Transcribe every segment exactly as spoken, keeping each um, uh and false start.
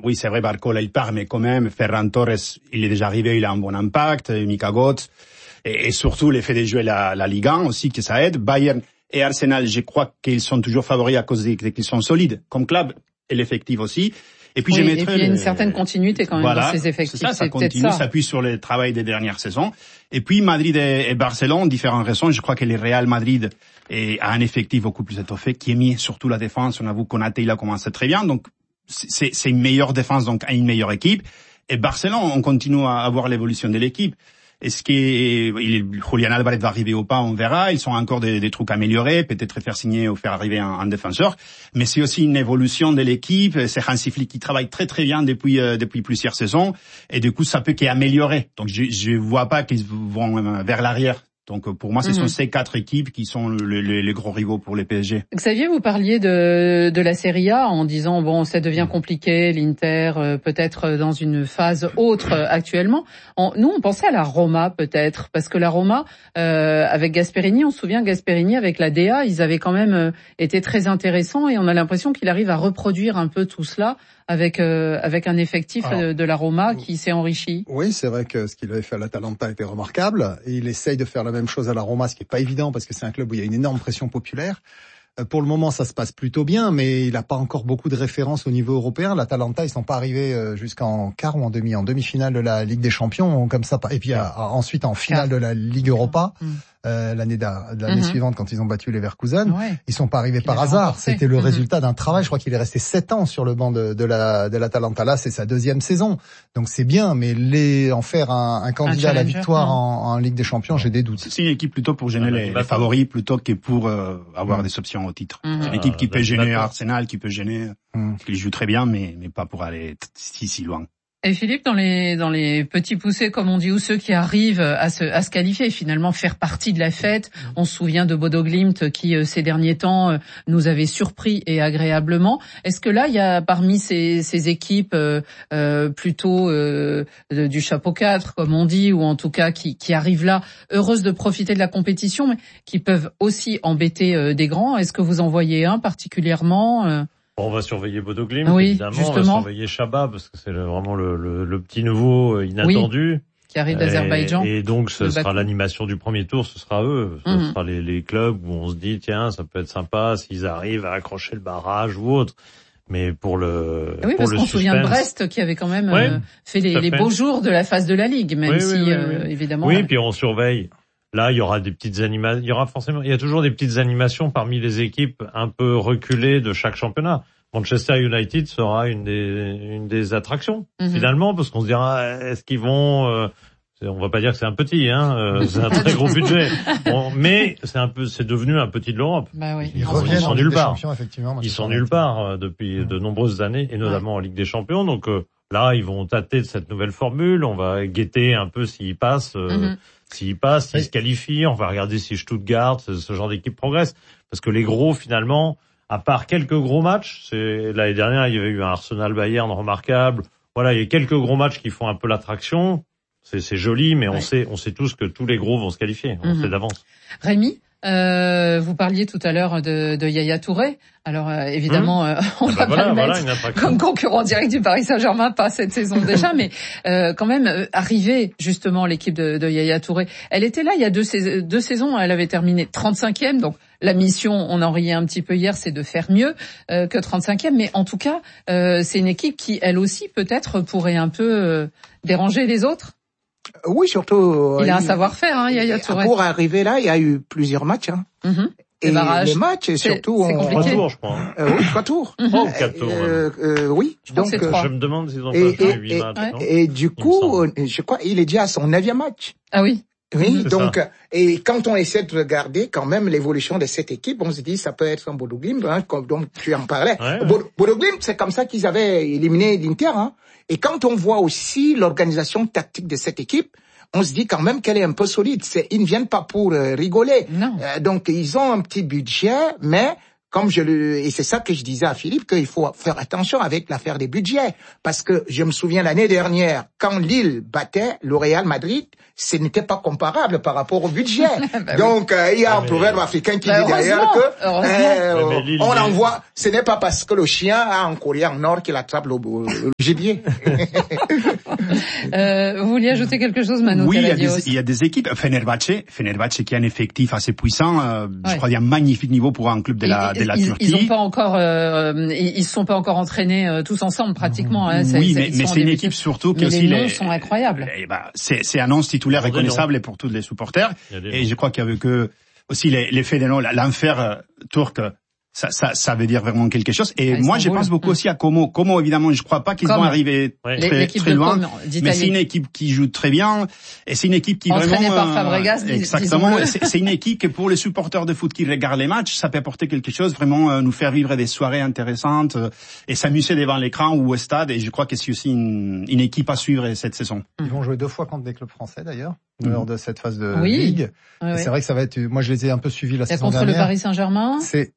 oui, c'est vrai, Barcola, il part, mais quand même, Ferran Torres, il est déjà arrivé, il a un bon impact, Mika Götze, et, et surtout l'effet de jouer la, la Ligue un aussi, que ça aide. Bayern et Arsenal, je crois qu'ils sont toujours favoris à cause des, qu'ils sont solides, comme club, et l'effectif aussi. Et puis, oui, je mettrais, et puis il y a une certaine continuité quand même voilà, dans ces effectifs. C'est ça, ça c'est continue, ça. s'appuie sur le travail des dernières saisons. Et puis, Madrid et, et Barcelone, différentes raisons. Je crois que le Real Madrid est, a un effectif beaucoup plus étoffé, qui est mis surtout la défense. On avoue qu'on a il a commencé très bien. Donc, c'est, c'est une meilleure défense, donc une meilleure équipe. Et Barcelone, on continue à avoir l'évolution de l'équipe. Est-ce que il, Julián Álvarez va arriver ou pas, on verra. Ils sont encore des, des trucs améliorés, peut-être faire signer ou faire arriver un, un défenseur. Mais c'est aussi une évolution de l'équipe. C'est Hansi Flick qui travaille très très bien depuis euh, depuis plusieurs saisons. Et du coup, ça peut qu'améliorer. Donc, je je vois pas qu'ils vont vers l'arrière. Donc, pour moi, ce sont mmh. ces quatre équipes qui sont les, les, les gros rivaux pour les P S G. Xavier, vous parliez de, de la Serie A en disant, bon, ça devient compliqué, l'Inter euh, peut-être dans une phase autre euh, actuellement. On, nous, on pensait à la Roma peut-être, parce que la Roma, euh, avec Gasperini, on se souvient, Gasperini avec la D A, ils avaient quand même euh, été très intéressants et on a l'impression qu'il arrive à reproduire un peu tout cela avec euh, avec un effectif Alors, de, de la Roma qui s'est enrichi. Oui, c'est vrai que ce qu'il avait fait à l'Atalanta était remarquable. Et il essaye de faire la même chose à la Roma, ce qui est pas évident parce que c'est un club où il y a une énorme pression populaire. Euh, pour le moment, ça se passe plutôt bien, mais il n'a pas encore beaucoup de références au niveau européen. L'Atalanta, ils sont pas arrivés euh, jusqu'en quart ou en demi, en demi-finale de la Ligue des Champions, comme ça. Et puis à, à, ensuite en finale de la Ligue Europa. Mmh. Euh, l'année, l'année mm-hmm. suivante quand ils ont battu Leverkusen, ouais. Ils sont pas arrivés par hasard. Remporté. C'était le mm-hmm. résultat d'un travail. Je crois qu'il est resté sept ans sur le banc de, de la de l'Atalanta. Là, c'est sa deuxième saison, donc c'est bien. Mais les en faire un, un candidat un à la victoire en, en Ligue des Champions, ouais. J'ai des doutes. C'est une équipe plutôt pour gêner les, les favoris plutôt que pour euh, avoir mm-hmm. des options au titre. Mm-hmm. C'est une équipe qui peut gêner Arsenal, qui peut gêner, mm-hmm. qui joue très bien, mais mais pas pour aller si si loin. Et Philippe, dans les dans les petits poussés, comme on dit, ou ceux qui arrivent à se à se qualifier et finalement faire partie de la fête, on se souvient de Bodo Glimt qui euh, ces derniers temps euh, nous avait surpris et agréablement. Est-ce que là, il y a parmi ces ces équipes euh, euh, plutôt euh, de, du chapeau quatre, comme on dit, ou en tout cas qui qui arrivent là, heureuses de profiter de la compétition, mais qui peuvent aussi embêter euh, des grands? Est-ce que vous en voyez un particulièrement euh On va surveiller Bodo Glimt, oui, évidemment. Justement. On va surveiller Chaba, parce que c'est le, vraiment le, le, le petit nouveau inattendu. Oui, qui arrive d'Azerbaïdjan. Et, et donc, ce sera l'animation du premier tour, ce sera eux. Ce mm-hmm. sera les, les clubs où on se dit, tiens, ça peut être sympa s'ils arrivent à accrocher le barrage ou autre. Mais pour le oui, pour parce le qu'on se suspense... souvient de Brest qui avait quand même ouais, euh, fait les, les beaux jours de la phase de la Ligue, même oui, si, oui, oui, euh, oui. évidemment... Oui, là... puis on surveille... Là, il y aura des petites animations, il y aura forcément, il y a toujours des petites animations parmi les équipes un peu reculées de chaque championnat. Manchester United sera une des une des attractions mm-hmm. finalement, parce qu'on se dira est-ce qu'ils vont euh, on va pas dire que c'est un petit hein, euh, c'est un très gros budget. Bon, mais c'est un peu c'est devenu un petit de l'Europe. Bah oui. Ils, ils, ils sont nulle part. Ils sont nulle part euh, depuis mm-hmm. de nombreuses années et notamment ouais. en Ligue des Champions. Donc euh, là, ils vont tâter de cette nouvelle formule, on va guetter un peu s'ils passent euh, mm-hmm. s'ils passent, s'ils oui. se qualifient, on va regarder si Stuttgart, ce, ce genre d'équipe progresse parce que les gros finalement à part quelques gros matchs, c'est l'année dernière il y avait eu un Arsenal Bayern remarquable. Voilà, il y a quelques gros matchs qui font un peu l'attraction. C'est, c'est joli, mais ouais. on sait, on sait tous que tous les gros vont se qualifier. On mm-hmm. sait d'avance. Rémi, euh, vous parliez tout à l'heure de, de Yaya Touré. Alors euh, évidemment, mmh. euh, on ah va bah voilà, pas le voilà, mettre comme concurrent direct du Paris Saint-Germain, pas cette saison déjà, mais euh, quand même euh, arriver justement l'équipe de, de Yaya Touré. Elle était là il y a deux, sais- deux saisons, elle avait terminé trente-cinquième, donc la mission, on en riait un petit peu hier, c'est de faire mieux euh, que trente-cinquième, mais en tout cas, euh, c'est une équipe qui, elle aussi, peut-être pourrait un peu euh, déranger les autres. Oui, surtout. Il a euh, un savoir-faire, hein, Yaya Touré. Pour arriver là, il y a eu plusieurs matchs. Hein. Mm-hmm. Et les matchs, et surtout, c'est, c'est on... trois tours, je crois. Hein. Euh, oui, trois tours. Mm-hmm. Oh, quatre tours. Euh, euh, oui. Je donc, euh, je me demande s'ils ont et, pas fait et, huit et, matchs. Non et, et du coup, je crois, il est déjà à son neuvième match. Ah oui. Oui, c'est donc, ça. Et quand on essaie de regarder quand même l'évolution de cette équipe, on se dit ça peut être un Bodo Glimt, hein, comme donc tu en parlais. Ouais, ouais. Bodo Glimt, c'est comme ça qu'ils avaient éliminé l'Inter. Hein. Et quand on voit aussi l'organisation tactique de cette équipe, on se dit quand même qu'elle est un peu solide. C'est, ils ne viennent pas pour euh, rigoler. Non. Euh, donc ils ont un petit budget, mais comme je le, et c'est ça que je disais à Philippe, qu'il faut faire attention avec l'affaire des budgets. Parce que je me souviens l'année dernière, quand Lille battait le Real Madrid, ce n'était pas comparable par rapport au budget. bah Donc, euh, il y a un proverbe africain qui bah dit d'ailleurs que, euh, Lille, on envoie, ce n'est pas parce que le chien a un collier en or qu'il attrape le, le gibier. euh, vous vouliez ajouter quelque chose, Manu? Oui, il y, a des, il y a des équipes. Fenerbahçe, Fenerbahçe qui a un effectif assez puissant, euh, ouais. je crois qu'il y a un magnifique niveau pour un club de la, de la ils, Turquie. Ils ont pas encore, euh, ils, ils sont pas encore entraînés euh, tous ensemble pratiquement. Hein, oui, mais, mais c'est une équipes surtout qui aussi les noms les, sont incroyables. Et bah, c'est, c'est un nom titulaire reconnaissable pour tous les supporters. Et je crois qu'avec eux aussi les, les faits des noms, l'enfer euh, turc. Ça, ça, ça veut dire vraiment quelque chose. Et ah, moi, je pense beaucoup mmh. aussi à Como. Como, évidemment, je crois pas qu'ils Comme. vont arriver ouais. très, très loin. Mais c'est une équipe qui joue très bien. Et c'est une équipe qui Entraînée vraiment... par Fabregas, euh, exactement. c'est, c'est une équipe que pour les supporters de foot qui regardent les matchs, ça peut apporter quelque chose, vraiment euh, nous faire vivre des soirées intéressantes euh, et s'amuser devant l'écran ou au stade. Et je crois que c'est aussi une, une équipe à suivre cette saison. Ils vont jouer deux fois contre des clubs français, d'ailleurs, mmh. lors de cette phase de oui. Ligue. Oui, oui. C'est vrai que ça va être... Moi, je les ai un peu suivis la c'est saison contre dernière. Contre le Paris Saint-Germain. C'est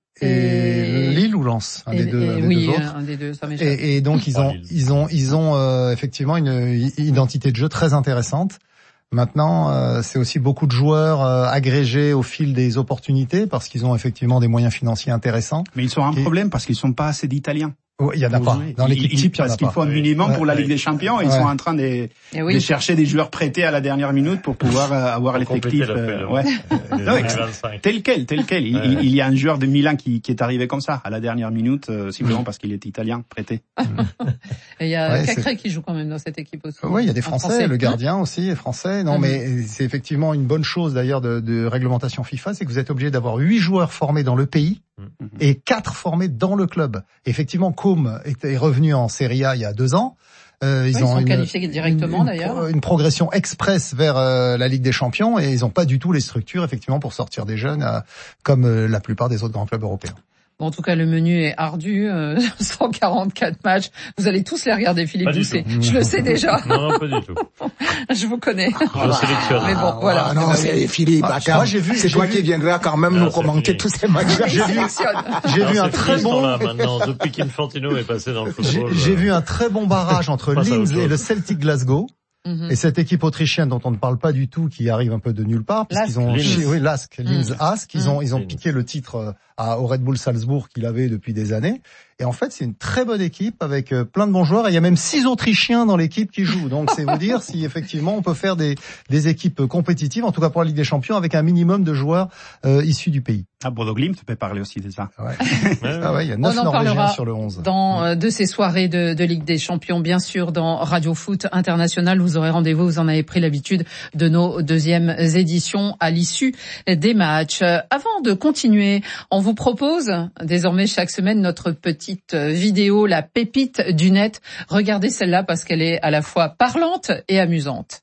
Et Lille ou Lens, un et, des deux, et, un des oui, deux autres. Un des deux, ça m'échappe. Et, et donc ils ont, ils ont, ils ont euh, effectivement une identité de jeu très intéressante. Maintenant, euh, c'est aussi beaucoup de joueurs euh, agrégés au fil des opportunités parce qu'ils ont effectivement des moyens financiers intéressants. Mais ils ont un et... problème parce qu'ils sont pas assez d'Italiens. Oui, il y en a pas. Dans l'équipe type, il y en a pas. Parce qu'il faut un minimum pour la Ligue des Champions. Ouais. Ils sont en train de, oui. de chercher des joueurs prêtés à la dernière minute pour pouvoir euh, avoir l'effectif. Euh, ouais. non, tel quel, tel quel. Il, ouais. il y a un joueur de Milan qui, qui est arrivé comme ça à la dernière minute, euh, simplement parce qu'il est italien, prêté. Et il y a ouais, Cacré qui joue quand même dans cette équipe aussi. Oui, il y a des Français. français. Le gardien aussi est français. Non, mm-hmm. mais c'est effectivement une bonne chose d'ailleurs de, de réglementation FIFA, c'est que vous êtes obligé d'avoir huit joueurs formés dans le pays. Et quatre formés dans le club. Effectivement, Com est revenu en Serie A il y a deux ans. Euh, ils, ouais, ont ils sont une, qualifiés directement une, d'ailleurs. Une progression express vers euh, la Ligue des Champions et ils n'ont pas du tout les structures effectivement pour sortir des jeunes euh, comme euh, la plupart des autres grands clubs européens. Bon, en tout cas, le menu est ardu, euh, cent quarante-quatre matchs. Vous allez tous les regarder, Philippe Doucet. Je le sais déjà. Non, pas du tout. Je vous connais. Je sélectionne. Mais bon, voilà. Ah, non, c'est Philippe. Ah, moi, j'ai vu. C'est toi vu. qui viendras quand même ah, nous commenter tous ces matchs. J'ai vu. J'ai vu un très bon. Là, maintenant, depuis qu'Infantino est passé dans le football. J'ai vu un très bon barrage entre Linz et le Celtic Glasgow. Mm-hmm. Et cette équipe autrichienne dont on ne parle pas du tout, qui arrive un peu de nulle part, parce qu'ils ont, oui, Lask, Linz, Ask, ils ont, ils ont piqué le titre à, au Red Bull Salzbourg qu'il avait depuis des années. Et en fait, c'est une très bonne équipe avec plein de bons joueurs. Et il y a même six Autrichiens dans l'équipe qui jouent. Donc, c'est vous dire si effectivement on peut faire des, des équipes compétitives, en tout cas pour la Ligue des Champions, avec un minimum de joueurs euh, issus du pays. Ah, Bodo Glimt, tu peux parler aussi de ça. Ouais. ah ouais, il y a neuf Norvégiens sur le onze. Dans euh, de ces soirées de, de Ligue des Champions, bien sûr, dans Radio Foot International, vous aurez rendez-vous, vous en avez pris l'habitude, de nos deuxièmes éditions à l'issue des matchs. Avant de continuer, on vous propose désormais chaque semaine notre petite vidéo, la pépite du net. Regardez celle-là parce qu'elle est à la fois parlante et amusante.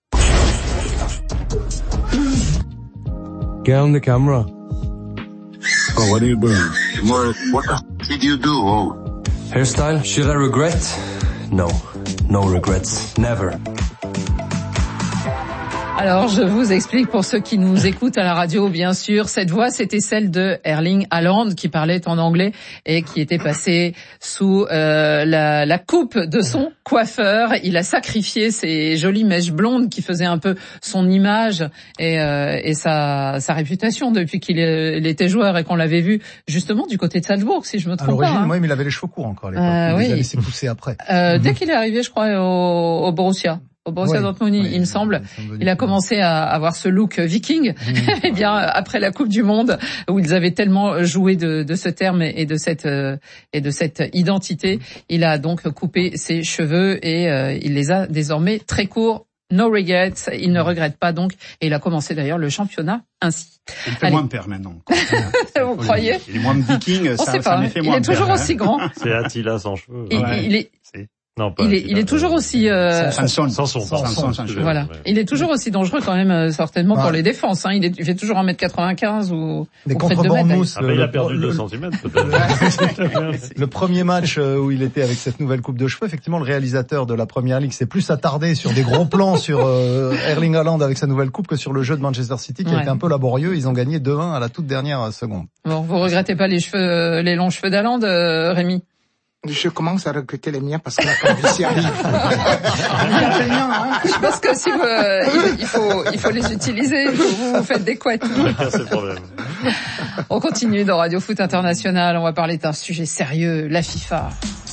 Get on the camera. Oh, what are you doing? What, what did you do? Oh. Hairstyle, should I regret? No. No regrets. Never. Alors, je vous explique pour ceux qui nous écoutent à la radio, bien sûr. Cette voix, c'était celle de Erling Haaland qui parlait en anglais et qui était passé sous euh, la, la coupe de son coiffeur. Il a sacrifié ses jolies mèches blondes qui faisaient un peu son image et, euh, et sa, sa réputation depuis qu'il est, il était joueur et qu'on l'avait vu justement du côté de Salzbourg, si je me trompe pas. À l'origine, hein. Oui, mais il avait les cheveux courts encore à l'époque. Euh, il oui. les a laissés pousser après. Euh, mm-hmm. Dès qu'il est arrivé, je crois, au, au Borussia. Au Borussia Dortmund, oui, il me semble, il a commencé à avoir ce look viking. Mmh. Et bien après la Coupe du Monde, où ils avaient tellement joué de, de ce terme et de cette et de cette identité, il a donc coupé ses cheveux et euh, il les a désormais très courts. No regrets, il ne regrette pas donc, et il a commencé d'ailleurs le championnat ainsi. Il fait Allez. moins père maintenant. Vous croyez? Il est moins viking, ça, ça m'est fait moins. Il est toujours père, aussi hein. grand. C'est Attila sans cheveux. Il, ouais. il est. C'est... Non, pas il est, il est toujours aussi. Euh, Sanson, Sanson, Sanson, Sanson. Voilà, ouais. il est toujours aussi dangereux quand même, euh, certainement Ouais. pour les défenses. Hein. Il, est, il fait toujours un mètre quatre-vingt-quinze ou, Mais ou près de contre deux mètres. Bournemouth, Ah, bah, il a le- perdu le- deux centimètres, peut-être. Le premier match euh, où il était avec cette nouvelle coupe de cheveux, effectivement, le réalisateur de la Première Ligue s'est plus attardé sur des gros plans sur euh, Erling Haaland avec sa nouvelle coupe que sur le jeu de Manchester City qui Ouais. a été un peu laborieux. Ils ont gagné deux un à la toute dernière seconde. Bon, vous regrettez pas les cheveux, euh, les longs cheveux d'Haaland, euh, Rémi? Je commence à regretter les miens parce que la calvitie arrive. Je pense que si vous, euh, il, il faut, il faut les utiliser. Vous, vous faites des couettes. Chacun ses problèmes. On continue dans Radio Foot International. On va parler d'un sujet sérieux, la FIFA.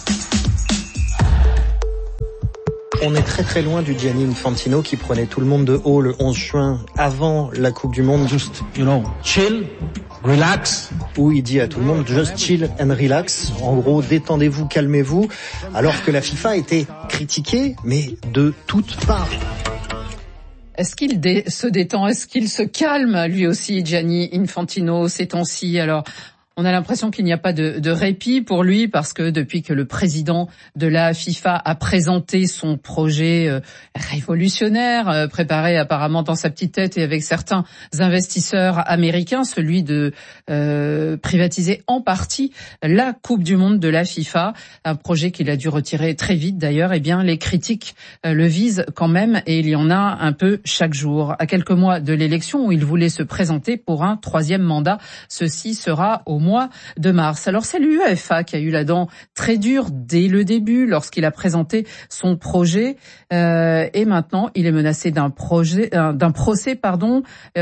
On est très très loin du Gianni Infantino qui prenait tout le monde de haut le onze juin avant la Coupe du Monde. Just, you know, chill, relax. Où il dit à tout le monde just chill and relax. En gros, détendez-vous, calmez-vous. Alors que la FIFA était critiquée, mais de toutes parts. Est-ce qu'il dé- se détend? Est-ce qu'il se calme, lui aussi, Gianni Infantino, ces temps-ci? Alors, on a l'impression qu'il n'y a pas de, de répit pour lui parce que depuis que le président de la FIFA a présenté son projet euh, révolutionnaire, euh, préparé apparemment dans sa petite tête et avec certains investisseurs américains, celui de euh, privatiser en partie la Coupe du Monde de la FIFA, un projet qu'il a dû retirer très vite d'ailleurs, eh bien les critiques euh, le visent quand même et il y en a un peu chaque jour. À quelques mois de l'élection où il voulait se présenter pour un troisième mandat, ceci sera au mois de mars. Alors c'est l'UEFA qui a eu la dent très dure dès le début lorsqu'il a présenté son projet euh, et maintenant il est menacé d'un projet, euh, d'un procès pardon. Euh,